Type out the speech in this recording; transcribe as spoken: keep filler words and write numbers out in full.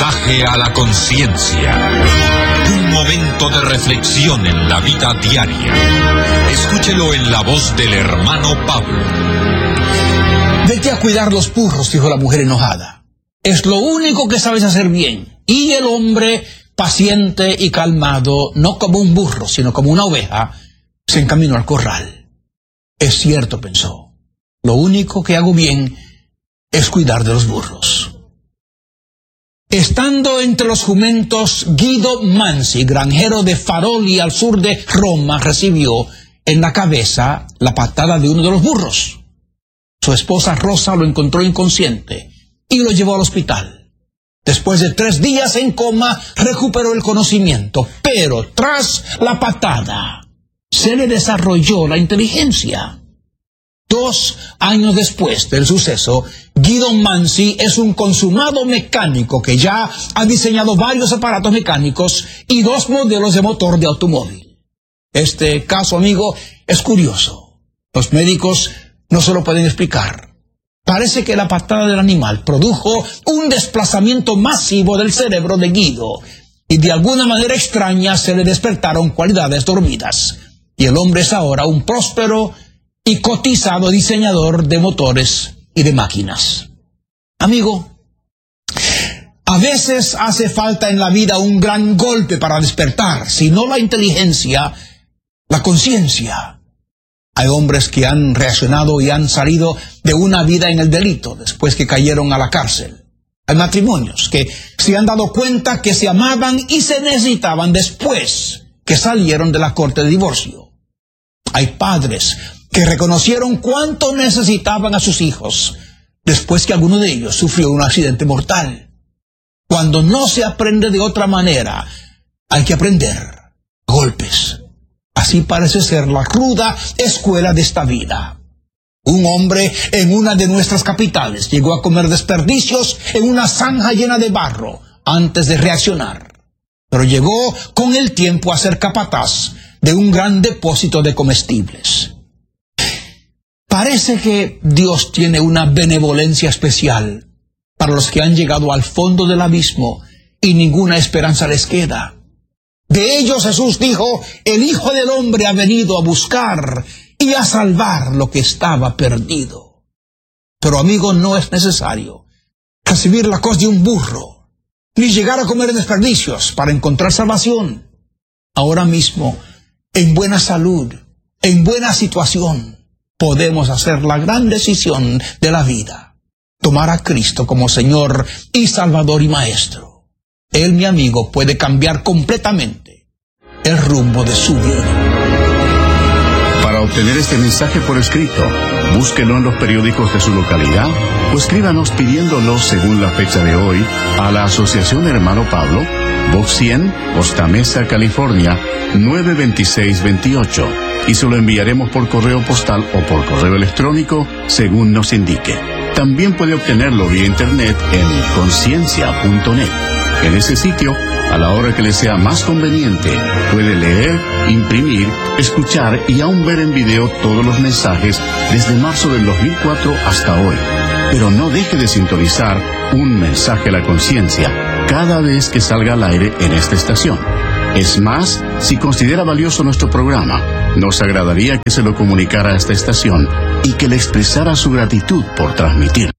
Mensaje a la conciencia. Un momento de reflexión en la vida diaria. Escúchelo en la voz del hermano Pablo. Vete a cuidar los burros, dijo la mujer enojada. Es lo único que sabes hacer bien. Y el hombre, paciente y calmado, no como un burro, sino como una oveja, se encaminó al corral. Es cierto, pensó. Lo único que hago bien es cuidar de los burros. Estando entre los jumentos, Guido Manzi, granjero de Faroli al sur de Roma, recibió en la cabeza la patada de uno de los burros. Su esposa Rosa lo encontró inconsciente y lo llevó al hospital. Después de tres días en coma, recuperó el conocimiento, pero tras la patada se le desarrolló la inteligencia. Dos años después del suceso, Guido Manzi es un consumado mecánico que ya ha diseñado varios aparatos mecánicos y dos modelos de motor de automóvil. Este caso, amigo, es curioso. Los médicos no se lo pueden explicar. Parece que la patada del animal produjo un desplazamiento masivo del cerebro de Guido y de alguna manera extraña se le despertaron cualidades dormidas. Y el hombre es ahora un próspero y cotizado diseñador de motores y de máquinas. Amigo, a veces hace falta en la vida un gran golpe para despertar, si no la inteligencia, la conciencia. Hay hombres que han reaccionado y han salido de una vida en el delito después que cayeron a la cárcel. Hay matrimonios que se han dado cuenta que se amaban y se necesitaban después que salieron de la corte de divorcio. Hay padres que reconocieron cuánto necesitaban a sus hijos después que alguno de ellos sufrió un accidente mortal. Cuando no se aprende de otra manera, hay que aprender a golpes. Así parece ser la ruda escuela de esta vida. Un hombre en una de nuestras capitales llegó a comer desperdicios en una zanja llena de barro antes de reaccionar, pero llegó con el tiempo a ser capataz de un gran depósito de comestibles. Parece que Dios tiene una benevolencia especial para los que han llegado al fondo del abismo y ninguna esperanza les queda. De ellos Jesús dijo, el Hijo del Hombre ha venido a buscar y a salvar lo que estaba perdido. Pero, amigo, no es necesario recibir la coz de un burro, ni llegar a comer desperdicios para encontrar salvación. Ahora mismo, en buena salud, en buena situación, podemos hacer la gran decisión de la vida, tomar a Cristo como Señor y Salvador y Maestro. Él, mi amigo, puede cambiar completamente el rumbo de su vida. Para obtener este mensaje por escrito, búsquelo en los periódicos de su localidad o escríbanos pidiéndolo según la fecha de hoy a la Asociación Hermano Pablo, Box cien, Costa Mesa, California, nueve veintiséis veintiocho, y se lo enviaremos por correo postal o por correo electrónico según nos indique. También puede obtenerlo vía internet en conciencia punto net. En ese sitio, a la hora que le sea más conveniente, puede leer, imprimir, escuchar y aún ver en video todos los mensajes desde marzo del dos mil cuatro hasta hoy. Pero no deje de sintonizar un mensaje a la conciencia cada vez que salga al aire en esta estación. Es más, si considera valioso nuestro programa, nos agradaría que se lo comunicara a esta estación y que le expresara su gratitud por transmitirlo.